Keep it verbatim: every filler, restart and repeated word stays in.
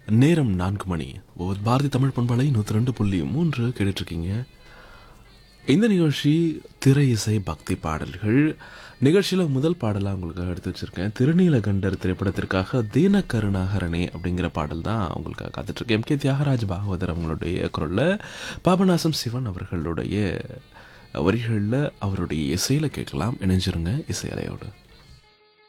நேரம் நான்கு மணி. ஒரு பாரதி தமிழ் பண்பலை நூற்றி ரெண்டு புள்ளி மூன்று கேட்டுட்ருக்கீங்க. இந்த நிகழ்ச்சி திரை இசை பக்தி பாடல்கள். நிகழ்ச்சியில் முதல் பாடலாக உங்களுக்காக எடுத்து வச்சுருக்கேன். திருநீலகண்டர் திரைப்படத்திற்காக தீன கருணாகரனே அப்படிங்கிற பாடல் தான் உங்களுக்காக காத்துட்ருக்கேன். எம் கே தியாகராஜ் பாகவதர் அவங்களுடைய குரலில் பாபநாசம் சிவன் அவர்களுடைய வரிகளில் அவருடைய இசையில் கேட்கலாம். இணைஞ்சிருங்க இசையலையோடு.